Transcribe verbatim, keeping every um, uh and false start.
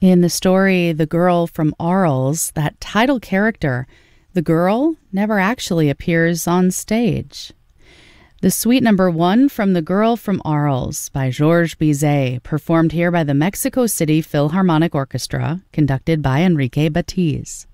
In the story The Girl from Arles, that title character, the girl, never actually appears on stage. The suite number one from The Girl from Arles by Georges Bizet, performed here by the Mexico City Philharmonic Orchestra, conducted by Enrique Batiz.